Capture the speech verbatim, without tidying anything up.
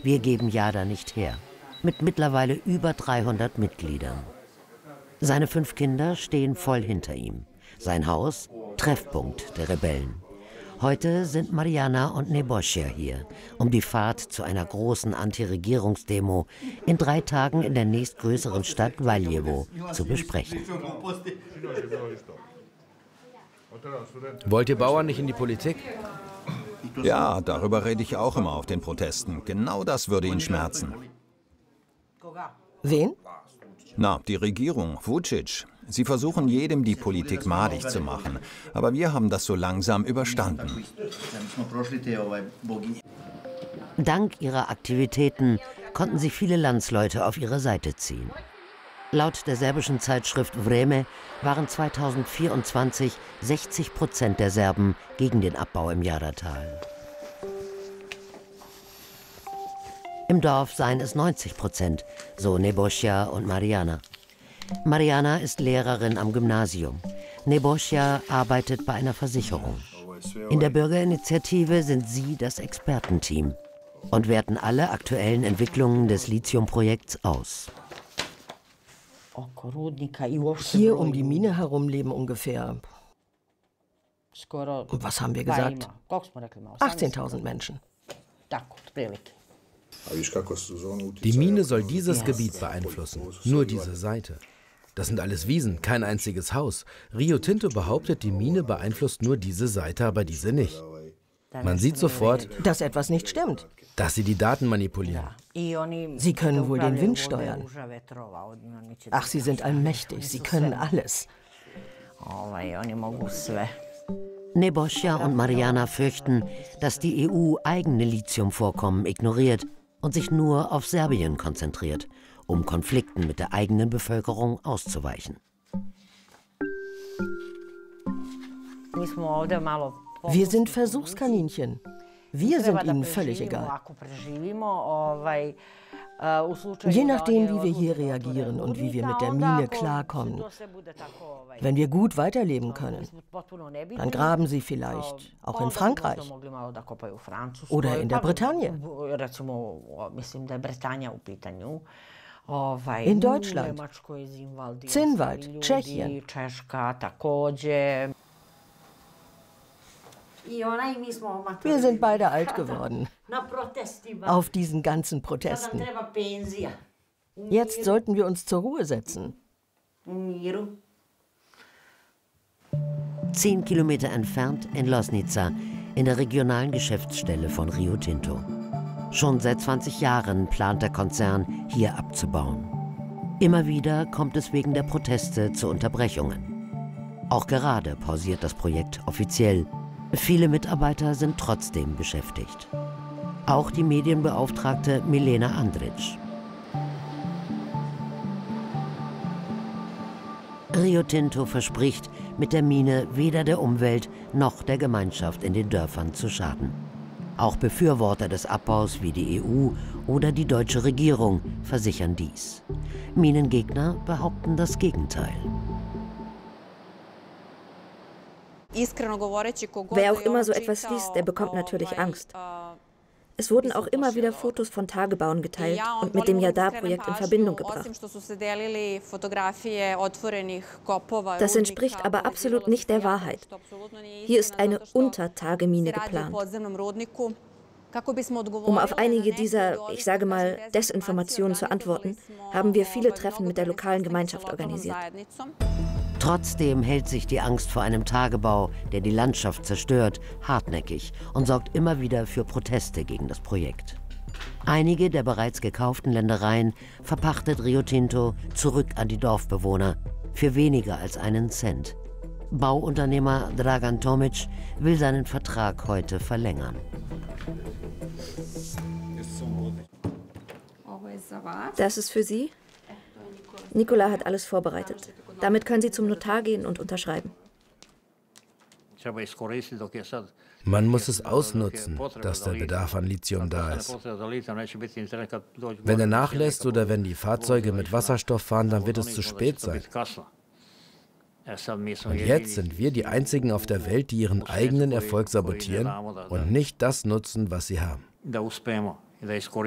Wir geben Jada nicht her, mit mittlerweile über dreihundert Mitgliedern. Seine fünf Kinder stehen voll hinter ihm. Sein Haus, Treffpunkt der Rebellen. Heute sind Mariana und Nebojša hier, um die Fahrt zu einer großen Anti-Regierungsdemo in drei Tagen in der nächstgrößeren Stadt Valjevo zu besprechen. Wollt ihr Bauern nicht in die Politik? Ja, darüber rede ich auch immer auf den Protesten. Genau das würde ihn schmerzen. Wen? Na, die Regierung, Vučić. Sie versuchen jedem die Politik madig zu machen. Aber wir haben das so langsam überstanden. Dank ihrer Aktivitäten konnten sie viele Landsleute auf ihre Seite ziehen. Laut der serbischen Zeitschrift Vreme waren zweitausendvierundzwanzig sechzig Prozent der Serben gegen den Abbau im Jadatal. Im Dorf seien es neunzig Prozent, so Nebojša und Mariana. Mariana ist Lehrerin am Gymnasium. Nebojša arbeitet bei einer Versicherung. In der Bürgerinitiative sind sie das Expertenteam und werten alle aktuellen Entwicklungen des Lithiumprojekts aus. Hier um die Mine herum leben ungefähr, was haben wir gesagt? achtzehntausend Menschen. Die Mine soll dieses Gebiet beeinflussen, nur diese Seite. Das sind alles Wiesen, kein einziges Haus. Rio Tinto behauptet, die Mine beeinflusst nur diese Seite, aber diese nicht. Man sieht sofort, dass etwas nicht stimmt. Dass sie die Daten manipulieren. Sie können wohl den Wind steuern. Ach, sie sind allmächtig, sie können alles. Nebojša und Mariana fürchten, dass die E U eigene Lithiumvorkommen ignoriert und sich nur auf Serbien konzentriert, um Konflikten mit der eigenen Bevölkerung auszuweichen. Wir sind Versuchskaninchen. Wir sind ihnen völlig egal. Je nachdem, wie wir hier reagieren und wie wir mit der Mine klarkommen. Wenn wir gut weiterleben können, dann graben sie vielleicht auch in Frankreich oder in der Bretagne. In Deutschland, Zinnwald, Tschechien. Wir sind beide alt geworden, auf diesen ganzen Protesten. Jetzt sollten wir uns zur Ruhe setzen. Zehn Kilometer entfernt in Loznica, in der regionalen Geschäftsstelle von Rio Tinto. Schon seit zwanzig Jahren plant der Konzern, hier abzubauen. Immer wieder kommt es wegen der Proteste zu Unterbrechungen. Auch gerade pausiert das Projekt offiziell. Viele Mitarbeiter sind trotzdem beschäftigt. Auch die Medienbeauftragte Milena Andrić. Rio Tinto verspricht, mit der Mine weder der Umwelt noch der Gemeinschaft in den Dörfern zu schaden. Auch Befürworter des Abbaus wie die E U oder die deutsche Regierung versichern dies. Minengegner behaupten das Gegenteil. Wer auch immer so etwas liest, der bekommt natürlich Angst. Es wurden auch immer wieder Fotos von Tagebauen geteilt und mit dem Jadar-Projekt in Verbindung gebracht. Das entspricht aber absolut nicht der Wahrheit. Hier ist eine Untertagemine geplant. Um auf einige dieser, ich sage mal, Desinformationen zu antworten, haben wir viele Treffen mit der lokalen Gemeinschaft organisiert. Trotzdem hält sich die Angst vor einem Tagebau, der die Landschaft zerstört, hartnäckig und sorgt immer wieder für Proteste gegen das Projekt. Einige der bereits gekauften Ländereien verpachtet Rio Tinto zurück an die Dorfbewohner für weniger als einen Cent. Bauunternehmer Dragan Tomic will seinen Vertrag heute verlängern. Das ist für Sie. Nikola hat alles vorbereitet. Damit können Sie zum Notar gehen und unterschreiben. Man muss es ausnutzen, dass der Bedarf an Lithium da ist. Wenn er nachlässt oder wenn die Fahrzeuge mit Wasserstoff fahren, dann wird es zu spät sein. Und jetzt sind wir die Einzigen auf der Welt, die ihren eigenen Erfolg sabotieren und nicht das nutzen, was sie haben.